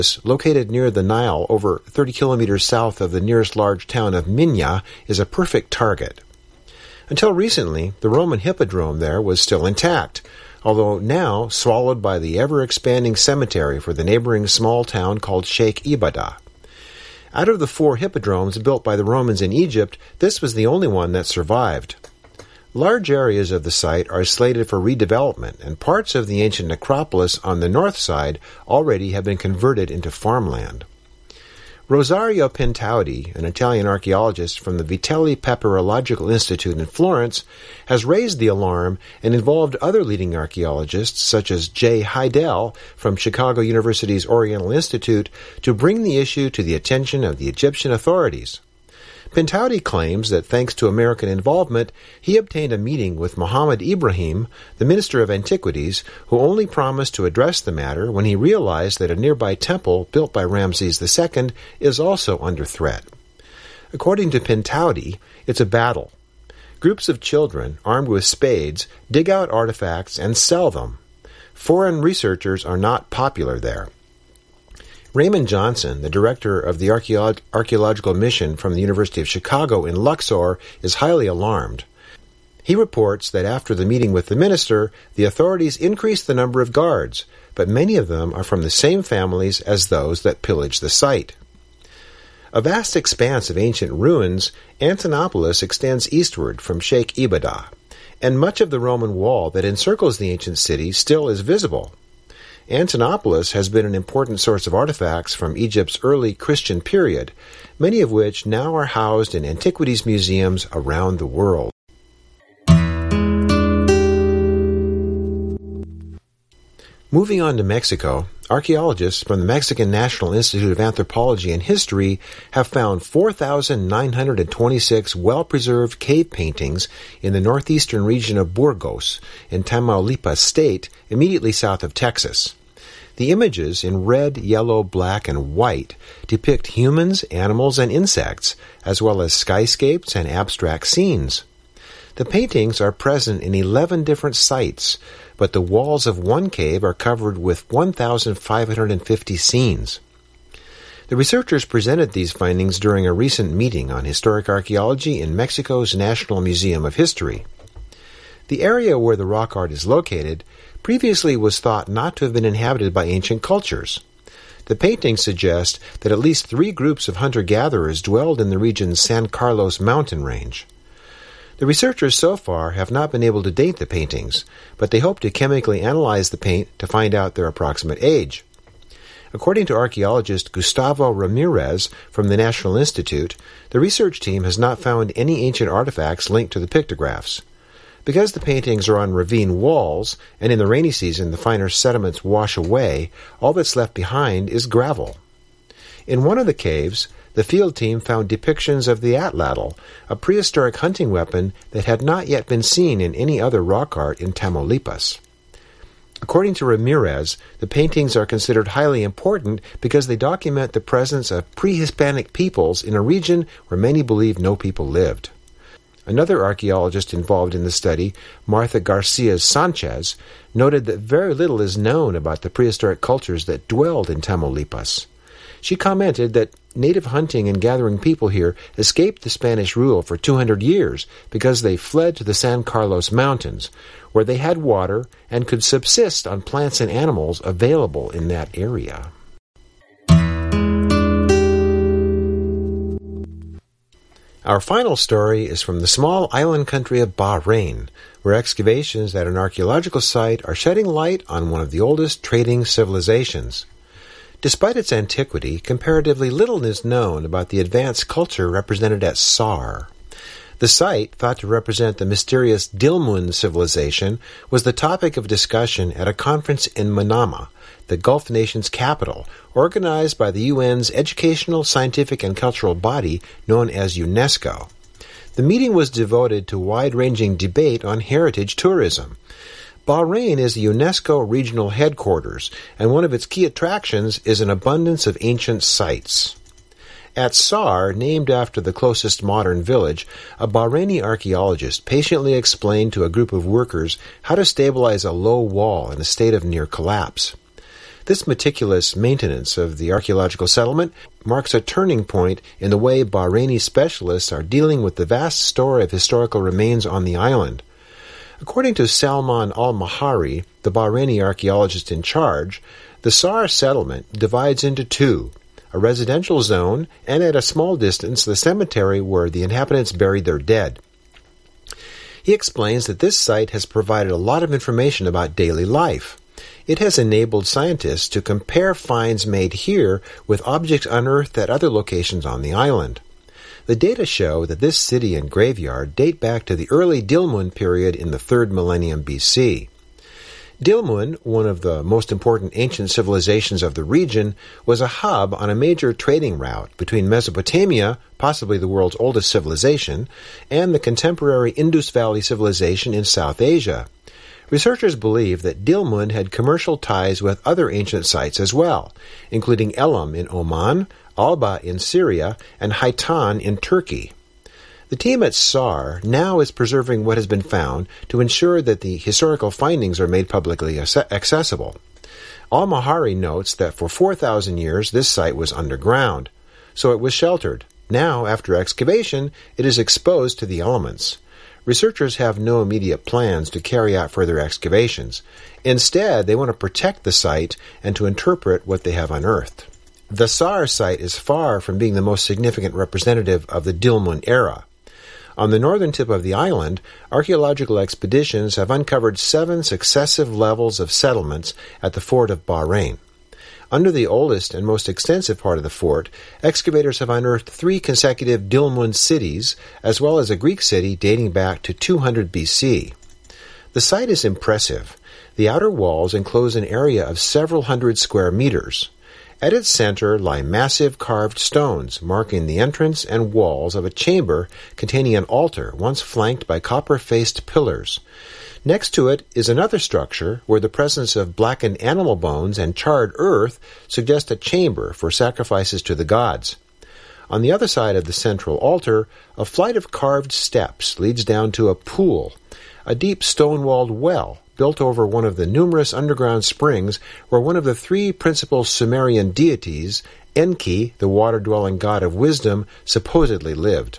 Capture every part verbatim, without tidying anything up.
located near the Nile over thirty kilometers south of the nearest large town of Minya, is a perfect target. Until recently, the Roman hippodrome there was still intact, although now swallowed by the ever-expanding cemetery for the neighboring small town called Sheikh Ibadah. Out of the four hippodromes built by the Romans in Egypt, this was the only one that survived. Large areas of the site are slated for redevelopment, and parts of the ancient necropolis on the north side already have been converted into farmland. Rosario Pintaudi, an Italian archaeologist from the Vitelli Papyrological Institute in Florence, has raised the alarm and involved other leading archaeologists, such as Jay Heidel from Chicago University's Oriental Institute, to bring the issue to the attention of the Egyptian authorities. Pintaudi claims that thanks to American involvement, he obtained a meeting with Muhammad Ibrahim, the Minister of Antiquities, who only promised to address the matter when he realized that a nearby temple built by Ramses the Second is also under threat. According to Pintaudi, it's a battle. Groups of children, armed with spades, dig out artifacts and sell them. Foreign researchers are not popular there. Raymond Johnson, the director of the Archeolo- Archaeological Mission from the University of Chicago in Luxor, is highly alarmed. He reports that after the meeting with the minister, the authorities increased the number of guards, but many of them are from the same families as those that pillaged the site. A vast expanse of ancient ruins, Antinopolis extends eastward from Sheikh Ibadah, and much of the Roman wall that encircles the ancient city still is visible. Antinopolis has been an important source of artifacts from Egypt's early Christian period, many of which now are housed in antiquities museums around the world. Moving on to Mexico, archaeologists from the Mexican National Institute of Anthropology and History have found four thousand nine hundred twenty-six well-preserved cave paintings in the northeastern region of Burgos, in Tamaulipas State, immediately south of Texas. The images, in red, yellow, black, and white, depict humans, animals, and insects, as well as skyscapes and abstract scenes. The paintings are present in eleven different sites, but the walls of one cave are covered with one thousand five hundred fifty scenes. The researchers presented these findings during a recent meeting on historic archaeology in Mexico's National Museum of History. The area where the rock art is located previously was thought not to have been inhabited by ancient cultures. The paintings suggest that at least three groups of hunter-gatherers dwelled in the region's San Carlos mountain range. The researchers so far have not been able to date the paintings, but they hope to chemically analyze the paint to find out their approximate age. According to archaeologist Gustavo Ramirez from the National Institute, the research team has not found any ancient artifacts linked to the pictographs. Because the paintings are on ravine walls, and in the rainy season the finer sediments wash away, all that's left behind is gravel. In one of the caves, the field team found depictions of the atlatl, a prehistoric hunting weapon that had not yet been seen in any other rock art in Tamaulipas. According to Ramirez, the paintings are considered highly important because they document the presence of pre-Hispanic peoples in a region where many believe no people lived. Another archaeologist involved in the study, Martha Garcia Sanchez, noted that very little is known about the prehistoric cultures that dwelled in Tamaulipas. She commented that native hunting and gathering people here escaped the Spanish rule for two hundred years because they fled to the San Carlos Mountains, where they had water and could subsist on plants and animals available in that area. Our final story is from the small island country of Bahrain, where excavations at an archaeological site are shedding light on one of the oldest trading civilizations. Despite its antiquity, comparatively little is known about the advanced culture represented at Sar. The site, thought to represent the mysterious Dilmun civilization, was the topic of discussion at a conference in Manama, the Gulf nation's capital, organized by the U N's educational, scientific, and cultural body known as UNESCO. The meeting was devoted to wide-ranging debate on heritage tourism. Bahrain is the UNESCO regional headquarters, and one of its key attractions is an abundance of ancient sites. At Sar, named after the closest modern village, a Bahraini archaeologist patiently explained to a group of workers how to stabilize a low wall in a state of near collapse. This meticulous maintenance of the archaeological settlement marks a turning point in the way Bahraini specialists are dealing with the vast store of historical remains on the island. According to Salman al-Mahari, the Bahraini archaeologist in charge, the Sar settlement divides into two, a residential zone and at a small distance the cemetery where the inhabitants buried their dead. He explains that this site has provided a lot of information about daily life. It has enabled scientists to compare finds made here with objects unearthed at other locations on the island. The data show that this city and graveyard date back to the early Dilmun period in the third millennium B C. Dilmun, one of the most important ancient civilizations of the region, was a hub on a major trading route between Mesopotamia, possibly the world's oldest civilization, and the contemporary Indus Valley civilization in South Asia. Researchers believe that Dilmun had commercial ties with other ancient sites as well, including Elam in Oman, Alba in Syria, and Haitan in Turkey. The team at Sar now is preserving what has been found to ensure that the historical findings are made publicly accessible. Al-Mahari notes that for four thousand years this site was underground, so it was sheltered. Now, after excavation, it is exposed to the elements. Researchers have no immediate plans to carry out further excavations. Instead, they want to protect the site and to interpret what they have unearthed. The Sar site is far from being the most significant representative of the Dilmun era. On the northern tip of the island, archaeological expeditions have uncovered seven successive levels of settlements at the fort of Bahrain. Under the oldest and most extensive part of the fort, excavators have unearthed three consecutive Dilmun cities, as well as a Greek city dating back to two hundred B C. The site is impressive. The outer walls enclose an area of several hundred square meters. At its center lie massive carved stones, marking the entrance and walls of a chamber containing an altar once flanked by copper-faced pillars. Next to it is another structure where the presence of blackened animal bones and charred earth suggest a chamber for sacrifices to the gods. On the other side of the central altar, a flight of carved steps leads down to a pool, a deep stone-walled well built over one of the numerous underground springs where one of the three principal Sumerian deities, Enki, the water-dwelling god of wisdom, supposedly lived.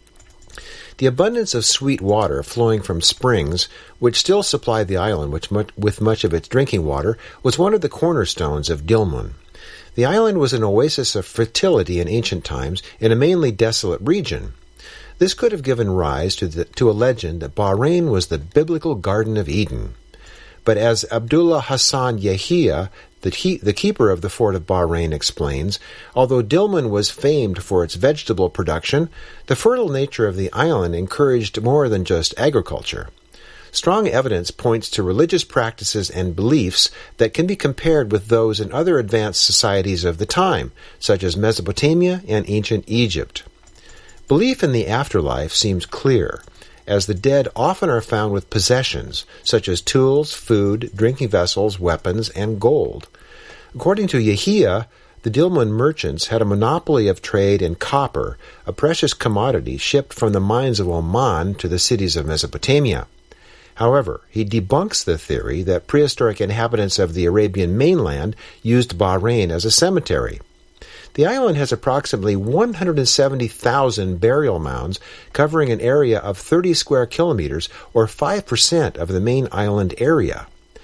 The abundance of sweet water flowing from springs, which still supply the island with much of its drinking water, was one of the cornerstones of Dilmun. The island was an oasis of fertility in ancient times in a mainly desolate region. This could have given rise to, the, to a legend that Bahrain was the biblical Garden of Eden. But as Abdullah Hassan Yahia, the, he, the keeper of the fort of Bahrain, explains, although Dilmun was famed for its vegetable production, the fertile nature of the island encouraged more than just agriculture. Strong evidence points to religious practices and beliefs that can be compared with those in other advanced societies of the time, such as Mesopotamia and ancient Egypt. Belief in the afterlife seems clear, as the dead often are found with possessions, such as tools, food, drinking vessels, weapons, and gold. According to Yahia, the Dilmun merchants had a monopoly of trade in copper, a precious commodity shipped from the mines of Oman to the cities of Mesopotamia. However, he debunks the theory that prehistoric inhabitants of the Arabian mainland used Bahrain as a cemetery. The island has approximately one hundred seventy thousand burial mounds covering an area of thirty square kilometers, or five percent of the main island area.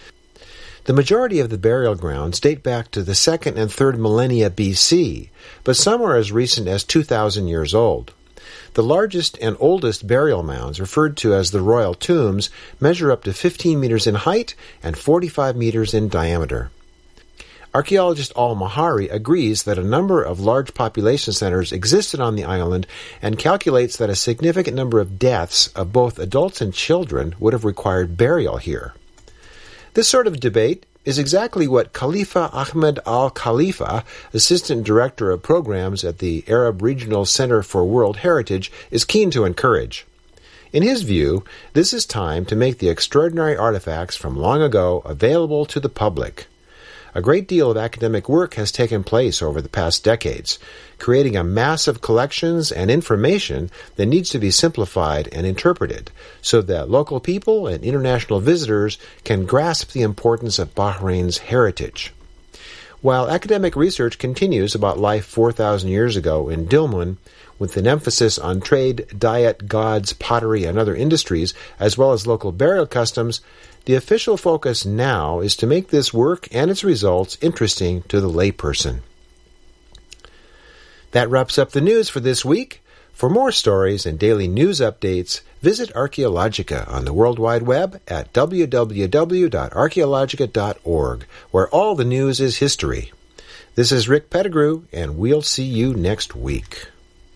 The majority of the burial grounds date back to the second and third millennia B C, but some are as recent as two thousand years old. The largest and oldest burial mounds, referred to as the royal tombs, measure up to fifteen meters in height and forty-five meters in diameter. Archaeologist Al-Mahari agrees that a number of large population centers existed on the island and calculates that a significant number of deaths of both adults and children would have required burial here. This sort of debate is exactly what Khalifa Ahmed Al-Khalifa, Assistant Director of Programs at the Arab Regional Center for World Heritage, is keen to encourage. In his view, this is time to make the extraordinary artifacts from long ago available to the public. A great deal of academic work has taken place over the past decades, creating a mass of collections and information that needs to be simplified and interpreted so that local people and international visitors can grasp the importance of Bahrain's heritage. While academic research continues about life four thousand years ago in Dilmun, with an emphasis on trade, diet, gods, pottery, and other industries, as well as local burial customs, the official focus now is to make this work and its results interesting to the layperson. That wraps up the news for this week. For more stories and daily news updates, visit Archaeologica on the World Wide Web at w w w dot archaeologica dot org, where all the news is history. This is Rick Pettigrew, and we'll see you next week.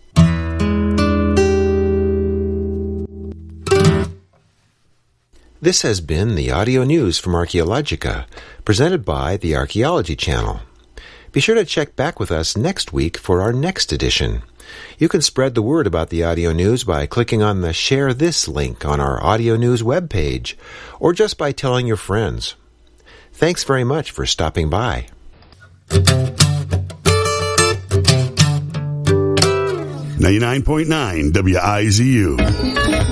This has been the audio news from Archaeologica, presented by the Archaeology Channel. Be sure to check back with us next week for our next edition. You can spread the word about the audio news by clicking on the Share This link on our audio news webpage, or just by telling your friends. Thanks very much for stopping by. ninety-nine point nine W I Z U